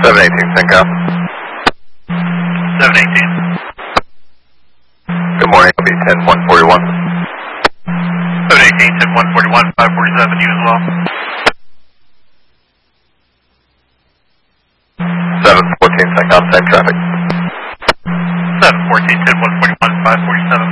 718 Syncom. 718. Good morning, it'll be 10-141. 718, 10-141, 547, you as well. 714 Syncom, same traffic. 714, 10-141, 547.